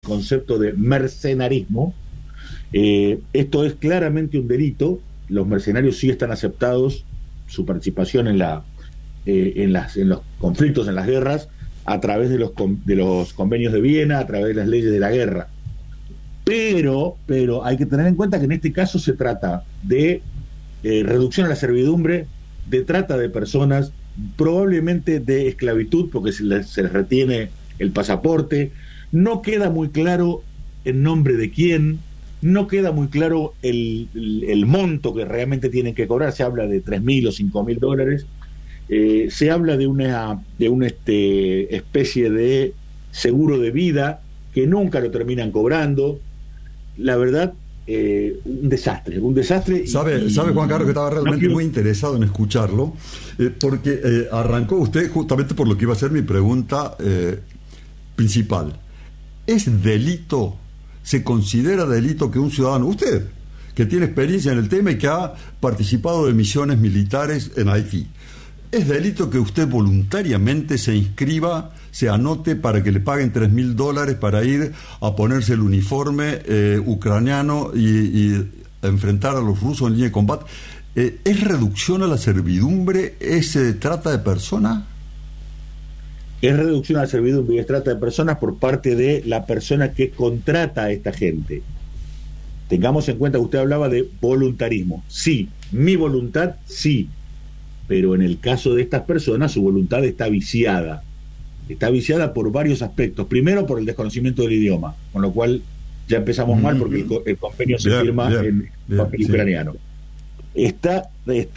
concepto de mercenarismo. Esto es claramente un delito. Los mercenarios sí están aceptados, su participación en los conflictos, en las guerras, a través de los convenios de Viena, a través de las leyes de la guerra. Pero hay que tener en cuenta que en este caso se trata de reducción a la servidumbre, de trata de personas, probablemente de esclavitud, porque se les retiene el pasaporte. No queda muy claro en nombre de quién, no queda muy claro el monto que realmente tienen que cobrar. Se habla de $3.000 o $5.000. Se habla de una especie de seguro de vida que nunca lo terminan cobrando. La verdad, un desastre. ¿Sabe, Juan Carlos, que estaba realmente muy interesado en escucharlo? Porque arrancó usted justamente por lo que iba a ser mi pregunta principal. ¿Es delito, se considera delito que un ciudadano, usted, que tiene experiencia en el tema y que ha participado de misiones militares en Haití, es delito que usted voluntariamente se inscriba, se anote para que le paguen $3.000 para ir a ponerse el uniforme ucraniano y enfrentar a los rusos en línea de combate? ¿Es reducción a la servidumbre? ¿Es trata de personas? Es reducción a la servidumbre y es trata de personas por parte de la persona que contrata a esta gente. Tengamos en cuenta que usted hablaba de voluntarismo. Sí, mi voluntad, sí. Pero en el caso de estas personas, su voluntad está viciada. Está viciada por varios aspectos. Primero, por el desconocimiento del idioma, con lo cual ya empezamos mal, porque el convenio se firma en ucraniano. Está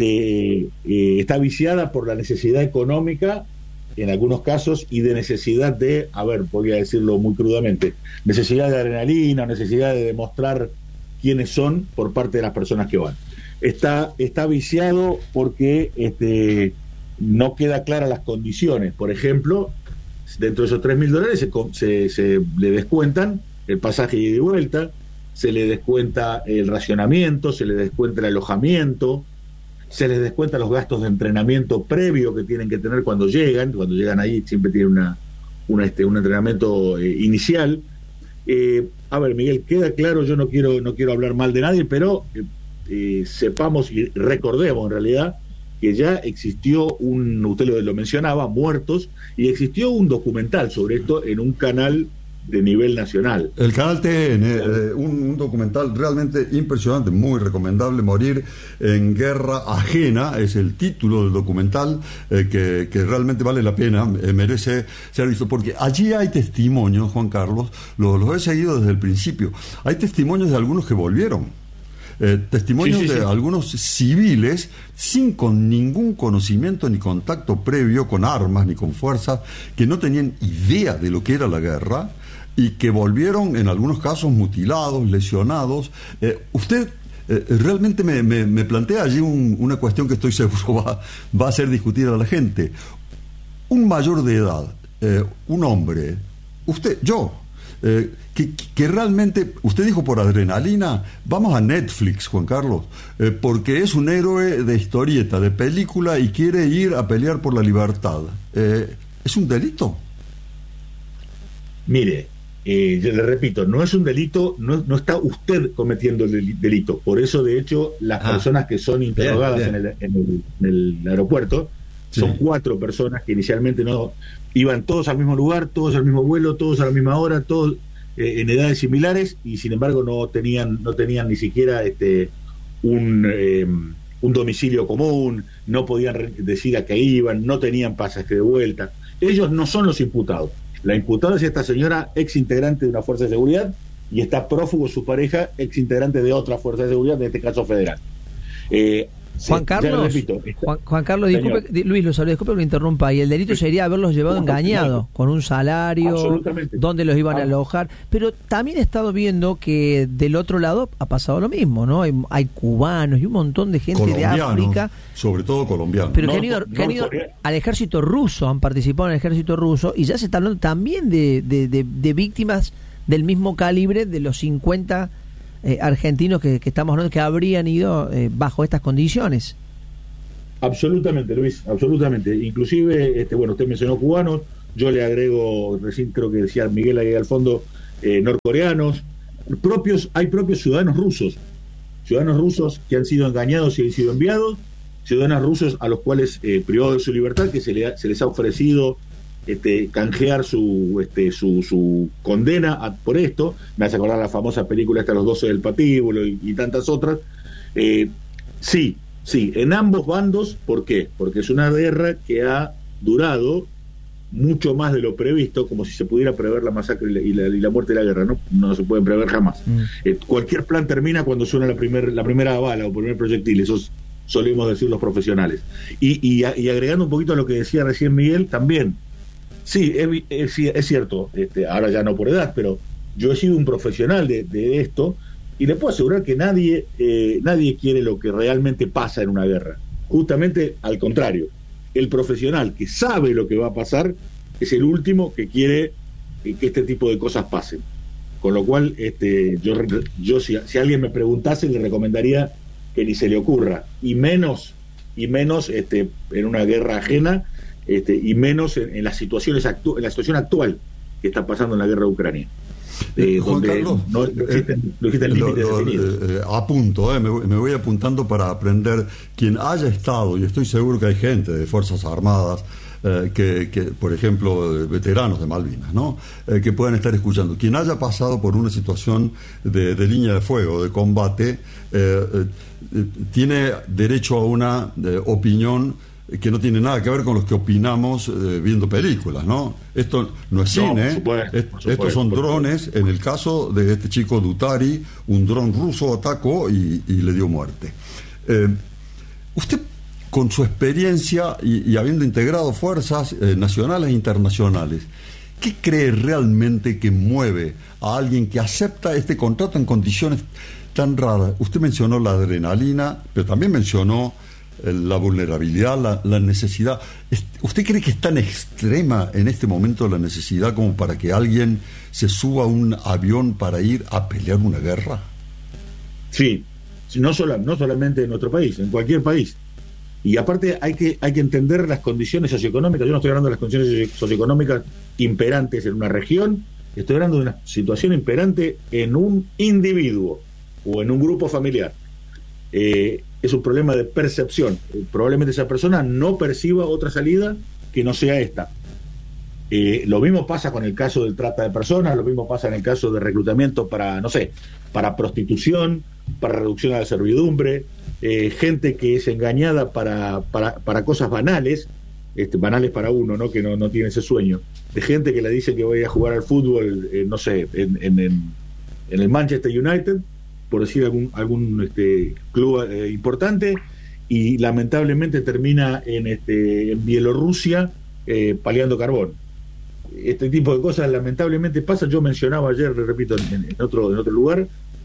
viciada por la necesidad económica, en algunos casos, y de necesidad de, voy a decirlo muy crudamente, necesidad de adrenalina, necesidad de demostrar quiénes son por parte de las personas que van. Está viciado porque no queda claras las condiciones. Por ejemplo, dentro de esos $3.000 se le descuentan el pasaje ida y vuelta, se le descuenta el racionamiento, se le descuenta el alojamiento, se les descuenta los gastos de entrenamiento previo que tienen que tener cuando llegan ahí siempre tienen un entrenamiento inicial. Miguel, queda claro, yo no quiero hablar mal de nadie, pero sepamos y recordemos en realidad que ya existió usted lo mencionaba, muertos, y existió un documental sobre esto en un canal de nivel nacional. El canal TN, un documental realmente impresionante, muy recomendable, Morir en Guerra Ajena, es el título del documental, que realmente vale la pena, merece ser visto, porque allí hay testimonios, Juan Carlos, los he seguido desde el principio, hay testimonios de algunos que volvieron. Testimonios de algunos civiles con ningún conocimiento ni contacto previo con armas ni con fuerzas, que no tenían idea de lo que era la guerra y que volvieron en algunos casos mutilados, lesionados. Usted realmente me plantea allí una cuestión que estoy seguro va a ser discutida a la gente. Un mayor de edad, un hombre, usted, yo, que realmente, usted dijo por adrenalina, vamos a Netflix, Juan Carlos, porque es un héroe de historieta, de película, y quiere ir a pelear por la libertad. ¿Es un delito? Mire, yo le repito, no es un delito, no está usted cometiendo el delito. Por eso, de hecho, las personas que son interrogadas en el aeropuerto son 4 personas que inicialmente no iban todos al mismo lugar, todos al mismo vuelo, todos a la misma hora, todos en edades similares, y sin embargo no tenían ni siquiera un domicilio común, no podían decir a qué iban, no tenían pasaje de vuelta. Ellos no son los imputados. La imputada es esta señora, ex integrante de una fuerza de seguridad, y está prófugo su pareja, ex integrante de otra fuerza de seguridad, en este caso federal. Juan Carlos, Juan Carlos, disculpe, Luis, disculpe que lo interrumpa. Y el delito sería haberlos llevado engañados, con un salario, donde los iban a alojar. Pero también he estado viendo que del otro lado ha pasado lo mismo, ¿no? Hay cubanos y un montón de gente de África. Sobre todo colombianos. Pero que han ido al ejército ruso, han participado en el ejército ruso, y ya se está hablando también de víctimas del mismo calibre de los 50 argentinos que estamos hablando, que habrían ido bajo estas condiciones. Absolutamente, Luis, absolutamente. Inclusive, usted mencionó cubanos, yo le agrego, recién creo que decía Miguel ahí al fondo, norcoreanos, hay propios ciudadanos rusos que han sido engañados y han sido enviados, ciudadanos rusos a los cuales privados de su libertad, que se les ha ofrecido canjear su condena por esto. Me hace acordar la famosa película esta, Los 12 del Patíbulo y tantas otras. Sí, en ambos bandos. ¿Por qué? Porque es una guerra que ha durado mucho más de lo previsto, como si se pudiera prever la masacre y la muerte de la guerra. No se pueden prever jamás. Cualquier plan termina cuando suena la primera bala o primer proyectil. Eso solemos decir los profesionales. Y agregando un poquito a lo que decía recién Miguel, también, sí, es cierto, ahora ya no por edad, pero yo he sido un profesional de esto, y le puedo asegurar que nadie quiere lo que realmente pasa en una guerra. Justamente al contrario, el profesional que sabe lo que va a pasar es el último que quiere que este tipo de cosas pasen. Con lo cual, yo si alguien me preguntase, le recomendaría que ni se le ocurra, y menos en una guerra ajena, y menos en la situación actual que está pasando en la guerra de Ucrania. Juan Carlos, no existen límites definidos. Apunto, me voy apuntando para aprender. Quien haya estado, y estoy seguro que hay gente de Fuerzas Armadas, que por ejemplo, veteranos de Malvinas, ¿no? Que puedan estar escuchando. Quien haya pasado por una situación de línea de fuego, de combate, tiene derecho a una opinión que no tiene nada que ver con los que opinamos viendo películas, ¿no? Esto no es cine, por supuesto, estos son drones. En el caso de este chico Dutari, un dron ruso atacó y le dio muerte. Usted, con su experiencia y habiendo integrado fuerzas nacionales e internacionales, ¿qué cree realmente que mueve a alguien que acepta este contrato en condiciones tan raras? Usted mencionó la adrenalina, pero también mencionó la vulnerabilidad, la necesidad. ¿Usted cree que es tan extrema en este momento la necesidad como para que alguien se suba a un avión para ir a pelear una guerra? Sí, no solamente en nuestro país, en cualquier país. Y aparte hay que entender las condiciones socioeconómicas. Yo no estoy hablando de las condiciones socioeconómicas imperantes en una región, estoy hablando de una situación imperante en un individuo o en un grupo familiar. Es un problema de percepción. Probablemente esa persona no perciba otra salida que no sea esta. Lo mismo pasa con el caso del trata de personas, lo mismo pasa en el caso de reclutamiento para prostitución, para reducción a la servidumbre, gente que es engañada para cosas banales, banales para uno, ¿no? Que no tiene ese sueño, de gente que le dice que vaya a jugar al fútbol, en el Manchester United, por decir algún club importante, y lamentablemente termina en Bielorrusia paleando carbón. Este tipo de cosas lamentablemente pasa. Yo mencionaba ayer, repito, en otro lugar,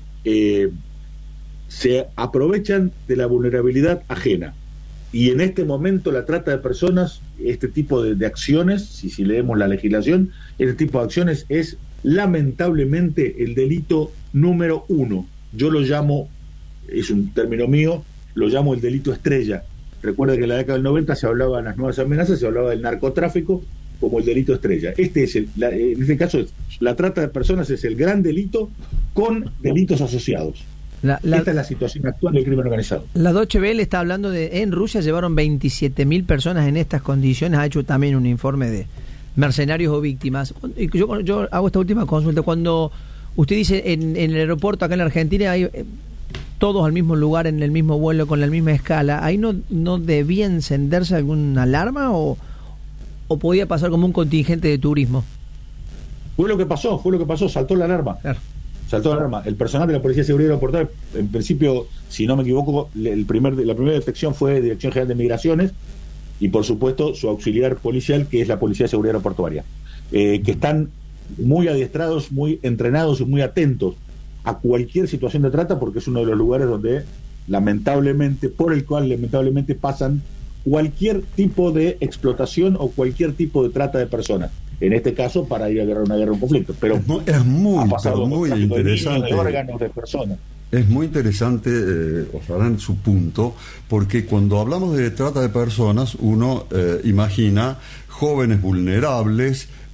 se aprovechan de la vulnerabilidad ajena, y en este momento la trata de personas, este tipo de acciones, si leemos la legislación, este tipo de acciones es lamentablemente el delito número 1. Yo lo llamo, es un término mío, lo llamo el delito estrella. Recuerda que en la década del 90 se hablaba de las nuevas amenazas, se hablaba del narcotráfico como el delito estrella. En este caso, la trata de personas es el gran delito con delitos asociados. Esta es la situación actual del crimen organizado. La Deutsche Welle está hablando en Rusia llevaron 27.000 personas en estas condiciones. Ha hecho también un informe de mercenarios o víctimas. Y yo hago esta última consulta. Cuando usted dice en el aeropuerto acá en la Argentina hay todos al mismo lugar, en el mismo vuelo, con la misma escala, ¿ahí no debía encenderse alguna alarma o podía pasar como un contingente de turismo? Fue lo que pasó, saltó la alarma. Claro. Saltó la alarma. El personal de la Policía de Seguridad Aeroportuaria, en principio, si no me equivoco, la primera detección fue Dirección General de Migraciones, y por supuesto su auxiliar policial, que es la Policía de Seguridad Aeroportuaria, que están muy adiestrados, muy entrenados y muy atentos a cualquier situación de trata, porque es uno de los lugares donde por el cual lamentablemente pasan cualquier tipo de explotación o cualquier tipo de trata de personas. En este caso, para ir a una guerra, un conflicto. Pero es muy interesante. De órganos de personas. Es muy interesante, Osalán, su punto, porque cuando hablamos de trata de personas, uno imagina jóvenes vulnerables,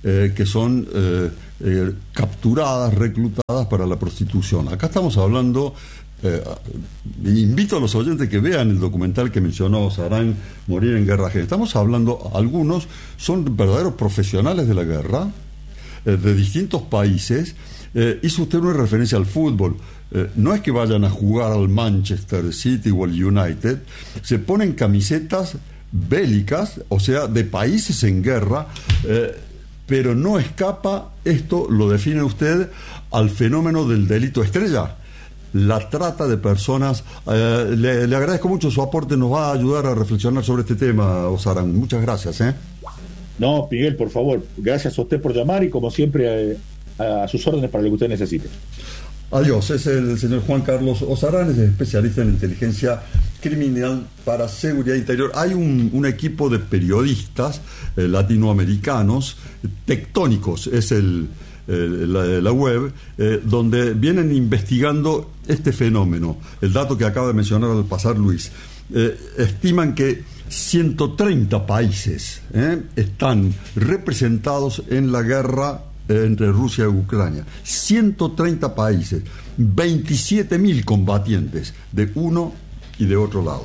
que son capturadas, reclutadas para la prostitución. Acá estamos hablando, invito a los oyentes que vean el documental que mencionó Sarán, Morir en Guerra Ajena. Estamos hablando, algunos son verdaderos profesionales de la guerra, de distintos países. Hizo usted una referencia al fútbol. No es que vayan a jugar al Manchester City o al United, se ponen camisetas bélicas, o sea, de países en guerra, pero no escapa, esto lo define usted, al fenómeno del delito estrella, la trata de personas. Le agradezco mucho su aporte, nos va a ayudar a reflexionar sobre este tema, Osaran. Muchas gracias. No, Miguel, por favor, gracias a usted por llamar y como siempre a sus órdenes para lo que usted necesite. Adiós, es el señor Juan Carlos Osaran, es especialista en inteligencia criminal para seguridad interior. Hay un equipo de periodistas latinoamericanos, Tectónicos, es la web, donde vienen investigando este fenómeno. El dato que acaba de mencionar al pasar Luis, estiman que 130 países están representados en la guerra entre Rusia y Ucrania. 130 países, 27.000 combatientes de uno y de otro lado.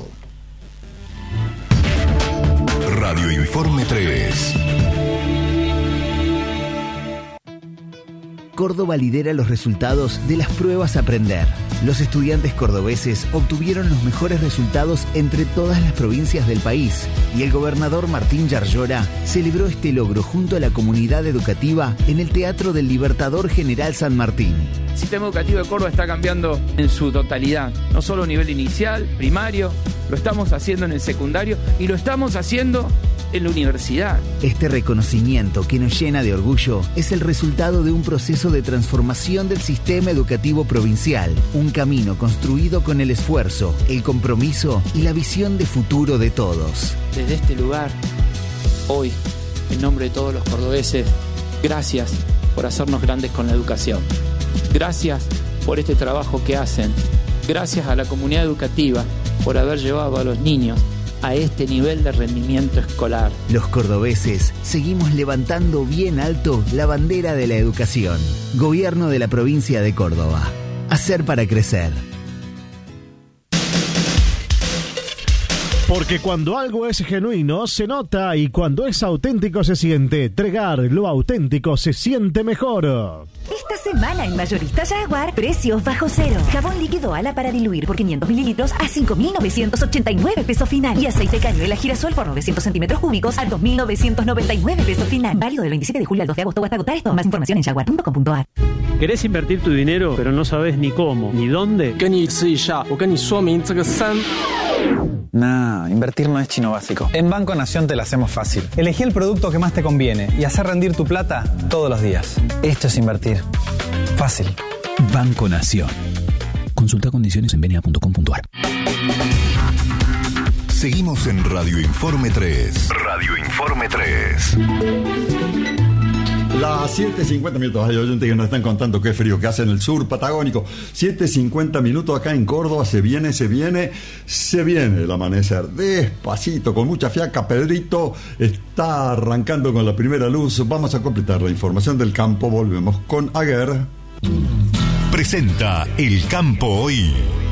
Radio Informe 3. Córdoba lidera los resultados de las pruebas Aprender. Los estudiantes cordobeses obtuvieron los mejores resultados entre todas las provincias del país y el gobernador Martín Yarlora celebró este logro junto a la comunidad educativa en el Teatro del Libertador General San Martín. El sistema educativo de Córdoba está cambiando en su totalidad, no solo a nivel inicial, primario, lo estamos haciendo en el secundario y lo estamos haciendo en la universidad. Este reconocimiento que nos llena de orgullo es el resultado de un proceso de transformación del sistema educativo provincial, un camino construido con el esfuerzo, el compromiso y la visión de futuro de todos. Desde este lugar, hoy, en nombre de todos los cordobeses, gracias por hacernos grandes con la educación. Gracias por este trabajo que hacen. Gracias a la comunidad educativa por haber llevado a los niños a este nivel de rendimiento escolar. Los cordobeses seguimos levantando bien alto la bandera de la educación. Gobierno de la provincia de Córdoba. Hacer para crecer. Porque cuando algo es genuino se nota y cuando es auténtico se siente. Tregar lo auténtico se siente mejor. Esta semana en Mayorista Jaguar, precios bajo cero. Jabón líquido ala para diluir por 500 mililitros a 5.989 pesos final. Y aceite cañuela girasol por 900 centímetros cúbicos a 2.999 pesos final. Válido del 27 de julio al 2 de agosto o hasta agotar esto. Más información en jaguar.com.ar. ¿Querés invertir tu dinero pero no sabes ni cómo ni dónde? Nah, invertir no es chino básico. En Banco Nación te la hacemos fácil. Elegí el producto que más te conviene y hacer rendir tu plata todos los días. Esto es invertir. Fácil. Banco Nación. Consulta condiciones en bna.com.ar. Seguimos en Radio Informe 3. Radio Informe 3. Las 7:50 minutos. Hay oyentes que nos están contando qué frío que hace en el sur patagónico. 7:50 minutos acá en Córdoba. Se viene el amanecer. Despacito, con mucha fiaca. Pedrito está arrancando con la primera luz. Vamos a completar la información del campo. Volvemos con Aguer. Presenta El Campo Hoy.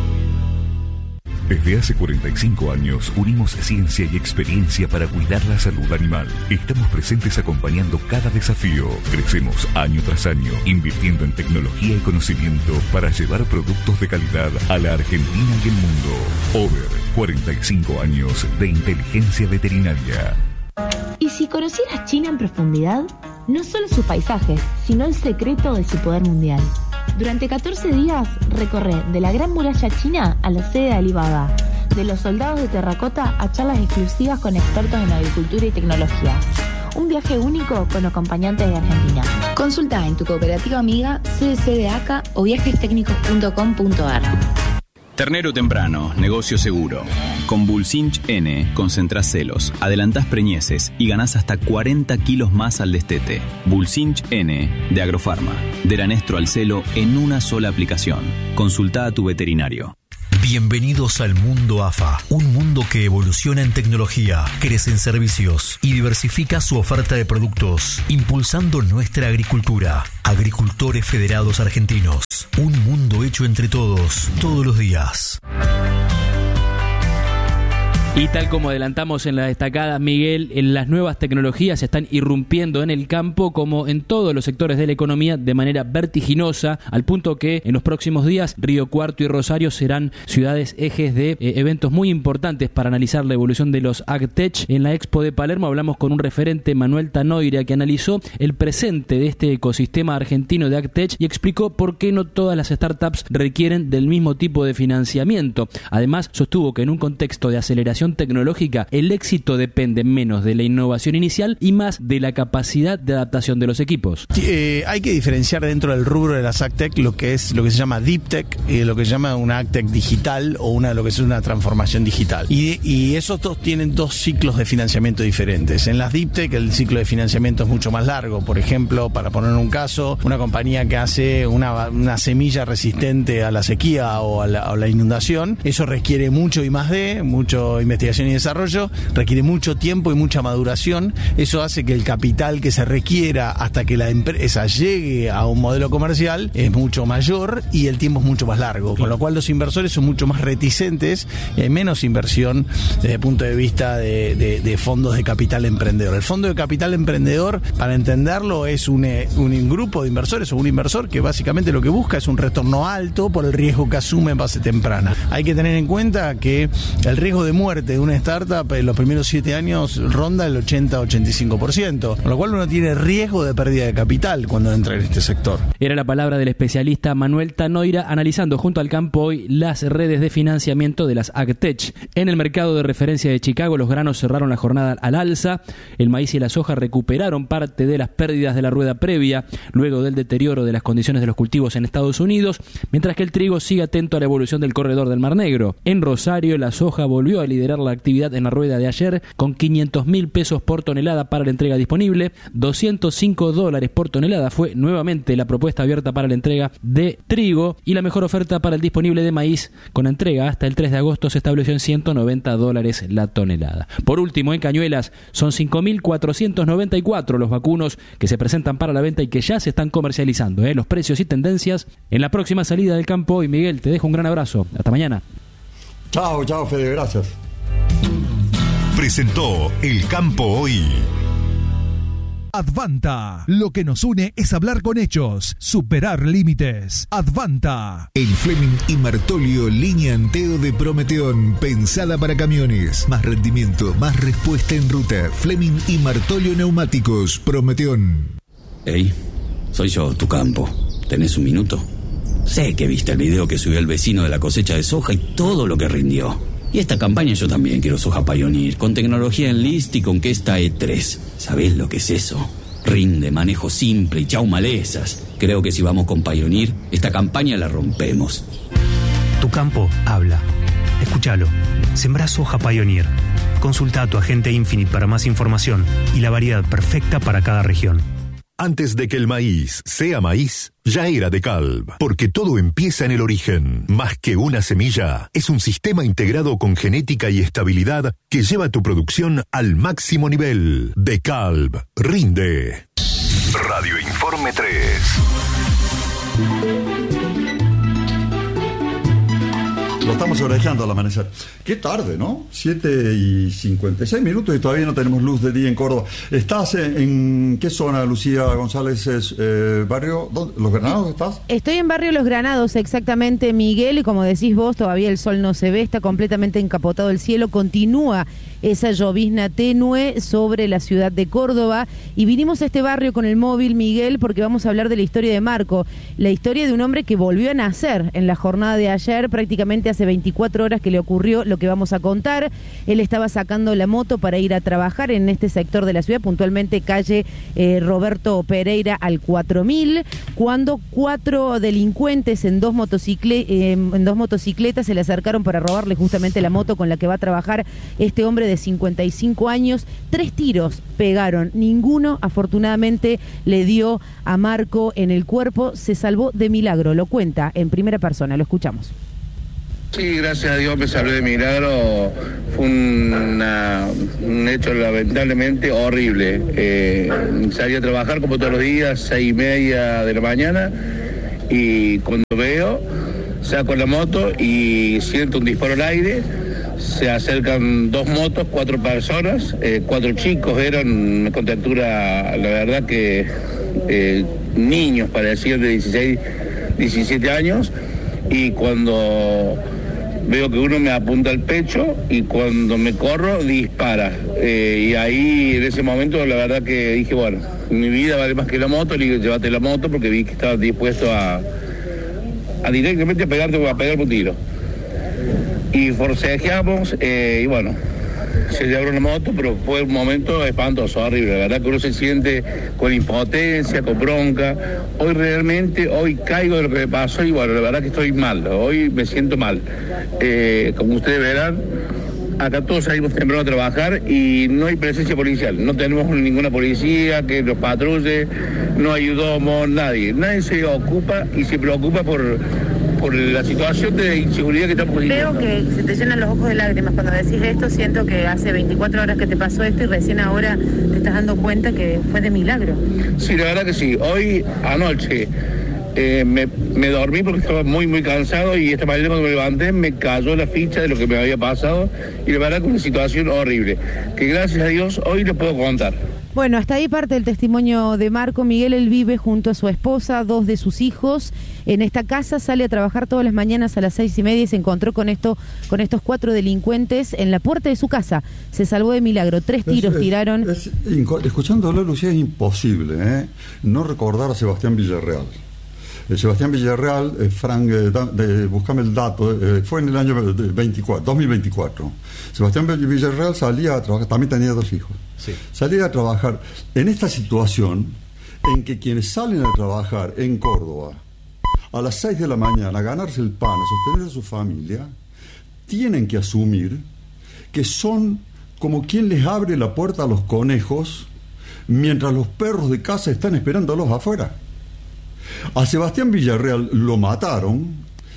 Desde hace 45 años unimos ciencia y experiencia para cuidar la salud animal. Estamos presentes acompañando cada desafío. Crecemos año tras año, invirtiendo en tecnología y conocimiento para llevar productos de calidad a la Argentina y el mundo. Over 45 años de inteligencia veterinaria. ¿Y si conocieras China en profundidad? No solo sus paisajes, sino el secreto de su poder mundial. Durante 14 días recorre de la Gran Muralla China a la sede de Alibaba, de los soldados de terracota a charlas exclusivas con expertos en agricultura y tecnología. Un viaje único con acompañantes de Argentina. Consulta en tu cooperativa amiga, CDC de ACA o viajestecnicos.com.ar. Ternero temprano, negocio seguro. Con Bulsinch N concentrás celos, adelantás preñeces y ganás hasta 40 kilos más al destete. Bulsinch N de Agrofarma. Del anestro al celo en una sola aplicación. Consultá a tu veterinario. Bienvenidos al mundo AFA, un mundo que evoluciona en tecnología, crece en servicios y diversifica su oferta de productos, impulsando nuestra agricultura. Agricultores Federados Argentinos, un mundo hecho entre todos, todos los días. Y tal como adelantamos en la destacada, Miguel, en las nuevas tecnologías están irrumpiendo en el campo como en todos los sectores de la economía de manera vertiginosa, al punto que en los próximos días Río Cuarto y Rosario serán ciudades ejes de eventos muy importantes para analizar la evolución de los AgTech. En la Expo de Palermo hablamos con un referente, Manuel Tanoira, que analizó el presente de este ecosistema argentino de AgTech y explicó por qué no todas las startups requieren del mismo tipo de financiamiento. Además, sostuvo que en un contexto de aceleración tecnológica, el éxito depende menos de la innovación inicial y más de la capacidad de adaptación de los equipos. Hay que diferenciar dentro del rubro de las AgTech lo que se llama Deep Tech y lo que se llama una AgTech digital o lo que es una transformación digital. Y esos dos tienen dos ciclos de financiamiento diferentes. En las Deep Tech el ciclo de financiamiento es mucho más largo. Por ejemplo, para poner un caso, una compañía que hace una semilla resistente a la sequía o a la inundación, eso requiere mucho mucho investigación y desarrollo, requiere mucho tiempo y mucha maduración. Eso hace que el capital que se requiera hasta que la empresa llegue a un modelo comercial es mucho mayor y el tiempo es mucho más largo, con lo cual los inversores son mucho más reticentes y hay menos inversión desde el punto de vista de fondos de capital emprendedor. El fondo de capital emprendedor, para entenderlo, es un grupo de inversores o un inversor que básicamente lo que busca es un retorno alto por el riesgo que asume en base temprana. Hay que tener en cuenta que el riesgo de muerte de una startup en los primeros 7 años ronda el 80-85%, con lo cual uno tiene riesgo de pérdida de capital cuando entra en este sector. Era la palabra del especialista Manuel Tanoira analizando junto al campo hoy las redes de financiamiento de las AgTech. En el mercado de referencia de Chicago, los granos cerraron la jornada al alza, el maíz y la soja recuperaron parte de las pérdidas de la rueda previa luego del deterioro de las condiciones de los cultivos en Estados Unidos, mientras que el trigo sigue atento a la evolución del corredor del Mar Negro. En Rosario, la soja volvió a liderar la actividad en la rueda de ayer con 500.000 pesos por tonelada para la entrega disponible. $205 por tonelada fue nuevamente la propuesta abierta para la entrega de trigo y la mejor oferta para el disponible de maíz con entrega hasta el 3 de agosto se estableció en $190 la tonelada. Por último, en Cañuelas son 5.494 los vacunos que se presentan para la venta y que ya se están comercializando. Los precios y tendencias en la próxima salida del campo hoy. Miguel, te dejo un gran abrazo. Hasta mañana. Chao, Fede, gracias. Presentó El Campo Hoy. Advanta. Lo que nos une es hablar con hechos, superar límites. Advanta. El Fleming y Martolio línea Anteo de Prometeón, pensada para camiones. Más rendimiento, más respuesta en ruta. Fleming y Martolio Neumáticos, Prometeón. Hey, soy yo, tu campo. ¿Tenés un minuto? Sé que viste el video que subió el vecino de la cosecha de soja y todo lo que rindió. Y esta campaña yo también quiero soja Pioneer, con tecnología Enlist y con Kesta E3. ¿Sabés lo que es eso? Rinde, manejo simple y chau malezas. Creo que si vamos con Pioneer, esta campaña la rompemos. Tu campo habla. Escúchalo. Sembrá soja Pioneer. Consulta a tu agente Infinite para más información y la variedad perfecta para cada región. Antes de que el maíz sea maíz, ya era DeKalb, porque todo empieza en el origen. Más que una semilla, es un sistema integrado con genética y estabilidad que lleva tu producción al máximo nivel. DeKalb, rinde. Radio Informe 3. Lo estamos orejando al amanecer. Qué tarde, ¿no? 7:56 y todavía no tenemos luz de día en Córdoba. ¿Estás en qué zona, Lucía González? ¿Barrio? ¿Dónde? ¿Los Granados estás? Estoy en Barrio Los Granados, exactamente, Miguel, y como decís vos, todavía el sol no se ve, está completamente encapotado el cielo, continúa esa llovizna tenue sobre la ciudad de Córdoba, y vinimos a este barrio con el móvil, Miguel, porque vamos a hablar de la historia de Marco, la historia de un hombre que volvió a nacer en la jornada de ayer, prácticamente hace 24 horas que le ocurrió lo que vamos a contar. Él estaba sacando la moto para ir a trabajar en este sector de la ciudad, puntualmente calle Roberto Pereira al 4000, cuando 4 delincuentes en dos motocicletas se le acercaron para robarle justamente la moto con la que va a trabajar este hombre de 55 años. 3 tiros pegaron, ninguno afortunadamente le dio a Marco en el cuerpo, se salvó de milagro, lo cuenta en primera persona, lo escuchamos. Sí, gracias a Dios me salvé de milagro. Fue un hecho lamentablemente horrible. Salí a trabajar como todos los días, 6:30 de la mañana, y cuando veo, saco la moto y siento un disparo al aire. Se acercan 2 motos, 4 personas, 4 chicos eran, una contextura, la verdad que niños, parecían de 16, 17 años, y cuando veo que uno me apunta al pecho y cuando me corro dispara, y ahí en ese momento la verdad que dije, bueno, mi vida vale más que la moto, le digo, llévate la moto, porque vi que estaba dispuesto a directamente a pegarme un tiro. Y forcejeamos, y bueno, se llevaron la moto, pero fue un momento espantoso, horrible. La verdad que uno se siente con impotencia, con bronca. Hoy caigo de lo que me pasó y bueno, la verdad que estoy mal, hoy me siento mal. Como ustedes verán, acá todos salimos temprano a trabajar y no hay presencia policial. No tenemos ninguna policía que nos patrulle, no ayudamos, nadie se ocupa y se preocupa por la situación de inseguridad que estamos viviendo. Veo que se te llenan los ojos de lágrimas cuando decís esto. Siento que hace 24 horas que te pasó esto y recién ahora te estás dando cuenta que fue de milagro. Sí, la verdad que sí. Hoy, anoche, me dormí porque estaba muy, muy cansado, y esta mañana cuando me levanté me cayó la ficha de lo que me había pasado, y la verdad que una situación horrible, que gracias a Dios hoy les puedo contar. Bueno, hasta ahí parte el testimonio de Marco. Miguel, él vive junto a su esposa, 2 de sus hijos. En esta casa sale a trabajar todas las mañanas a las 6:30 y se encontró con estos 4 delincuentes en la puerta de su casa. Se salvó de milagro. 3 tiros tiraron. Escuchando hablar, Lucía, es imposible no recordar a Sebastián Villarreal. Sebastián Villarreal, Frank, buscame el dato, fue en el año 2024. Sebastián Villarreal salía a trabajar, también tenía 2 hijos. Sí. Salía a trabajar en esta situación en que quienes salen a trabajar en Córdoba a las 6 de la mañana a ganarse el pan, a sostener a su familia, tienen que asumir que son como quien les abre la puerta a los conejos mientras los perros de casa están esperándolos afuera. A Sebastián Villarreal lo mataron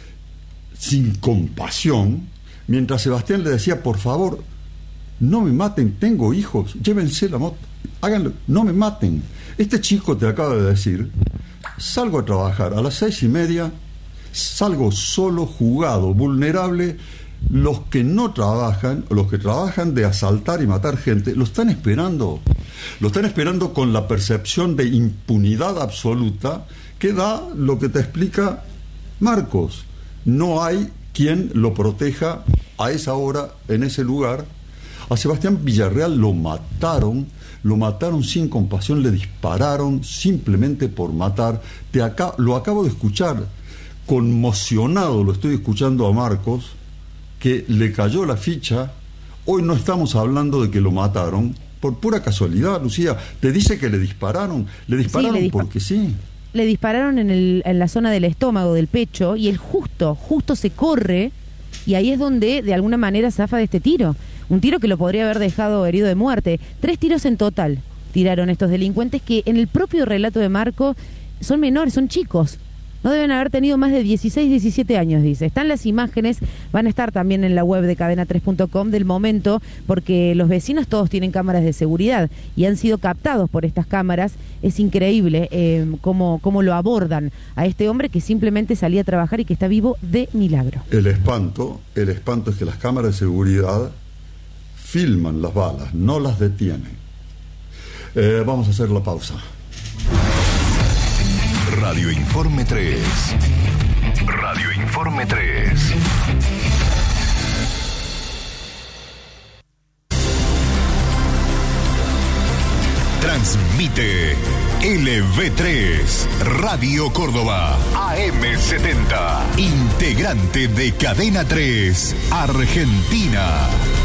sin compasión, mientras Sebastián le decía, por favor, no me maten, tengo hijos, llévense la moto, háganlo, no me maten. Este chico te acaba de decir, salgo a trabajar a las 6:30, salgo solo, jugado, vulnerable. Los que no trabajan, los que trabajan de asaltar y matar gente, lo están esperando con la percepción de impunidad absoluta que da lo que te explica Marcos. No hay quien lo proteja a esa hora, en ese lugar. A Sebastián Villarreal lo mataron sin compasión, le dispararon simplemente por matar. Lo acabo de escuchar, conmocionado lo estoy escuchando a Marcos, que le cayó la ficha. Hoy no estamos hablando de que lo mataron por pura casualidad, Lucía. Te dice que le dispararon porque sí. Le dispararon en la zona del estómago, del pecho, y él justo se corre, y ahí es donde de alguna manera zafa de este tiro. Un tiro que lo podría haber dejado herido de muerte. 3 tiros en total tiraron estos delincuentes, que en el propio relato de Marco son menores, son chicos. No deben haber tenido más de 16, 17 años, dice. Están las imágenes, van a estar también en la web de cadena3.com del momento, porque los vecinos todos tienen cámaras de seguridad y han sido captados por estas cámaras. Es increíble cómo lo abordan a este hombre que simplemente salía a trabajar y que está vivo de milagro. El espanto es que las cámaras de seguridad filman las balas, no las detienen. Vamos a hacer la pausa. Radio Informe 3. Radio Informe 3. Transmite LV3 Radio Córdoba AM70, integrante de Cadena 3 Argentina.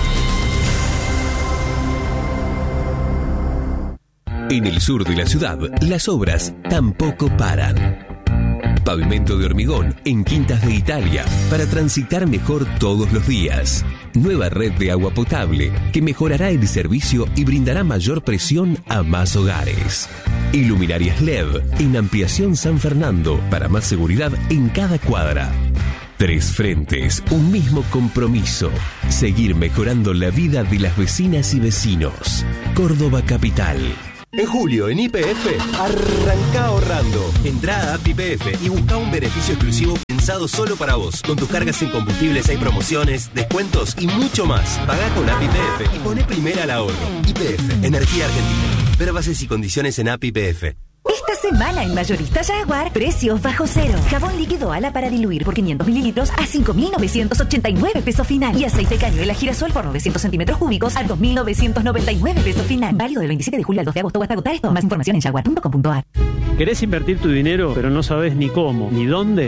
En el sur de la ciudad, las obras tampoco paran. Pavimento de hormigón en Quintas de Italia para transitar mejor todos los días. Nueva red de agua potable que mejorará el servicio y brindará mayor presión a más hogares. Iluminarias LED en Ampliación San Fernando para más seguridad en cada cuadra. 3 frentes, un mismo compromiso. Seguir mejorando la vida de las vecinas y vecinos. Córdoba Capital. En julio, en YPF, arranca ahorrando. Entrá a App YPF y busca un beneficio exclusivo pensado solo para vos. Con tus cargas en combustibles hay promociones, descuentos y mucho más. Pagá con App YPF y poné primera al ahorro. YPF, Energía Argentina. Ver bases y condiciones en App YPF. Esta semana en Mayorista Jaguar, precios bajo cero. Jabón líquido ala para diluir por 500 mililitros a 5.989 pesos final. Y aceite cañuela girasol por 900 centímetros cúbicos a 2.999 pesos final. Válido del 27 de julio al 2 de agosto o hasta agotar esto. Más información en jaguar.com.ar. ¿Querés invertir tu dinero, pero no sabes ni cómo, ni dónde?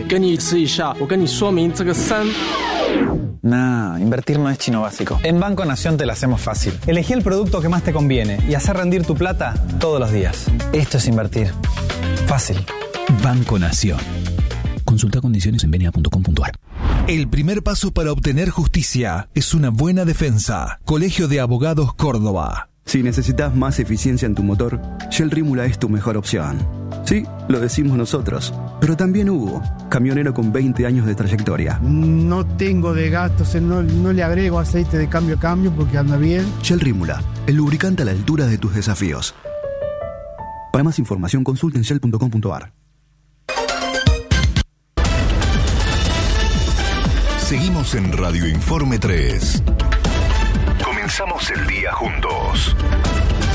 Nah, invertir no es chino básico. En Banco Nación te la hacemos fácil. Elegí el producto que más te conviene y hacer rendir tu plata todos los días. Esto es invertir. Fácil. Banco Nación. Consulta condiciones en bna.com.ar. El primer paso para obtener justicia es una buena defensa. Colegio de Abogados Córdoba. Si necesitas más eficiencia en tu motor, Shell Rímula es tu mejor opción. Sí, lo decimos nosotros, pero también Hugo, camionero con 20 años de trayectoria. No tengo de gastos, no le agrego aceite de cambio a cambio porque anda bien. Shell Rímula, el lubricante a la altura de tus desafíos. Para más información, consulta en shell.com.ar. Seguimos en Radio Informe 3. Comenzamos el día juntos.